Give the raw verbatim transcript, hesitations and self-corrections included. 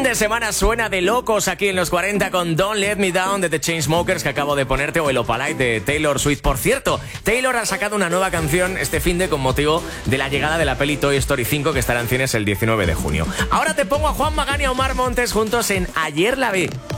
de semana suena de locos aquí en los cuarenta con Don't Let Me Down de The Chainsmokers, que acabo de ponerte, o el Opalite de Taylor Swift. Por cierto, Taylor ha sacado una nueva canción este finde con motivo de la llegada de la peli Toy Story cinco, que estará en cines el diecinueve de junio. Ahora te pongo a Juan Magán y a Omar Montes juntos en Ayer la vi.